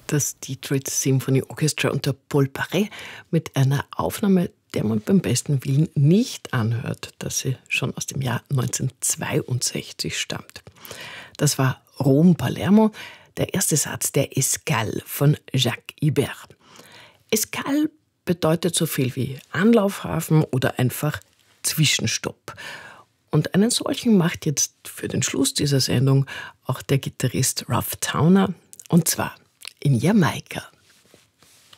Das Detroit Symphony Orchestra unter Paul Paré mit einer Aufnahme, der man beim besten Willen nicht anhört, dass sie schon aus dem Jahr 1962 stammt. Das war Rom-Palermo, der erste Satz der Escale von Jacques Ibert. Escale bedeutet so viel wie Anlaufhafen oder einfach Zwischenstopp. Und einen solchen macht jetzt für den Schluss dieser Sendung auch der Gitarrist Ruff Towner, und zwar in Jamaika.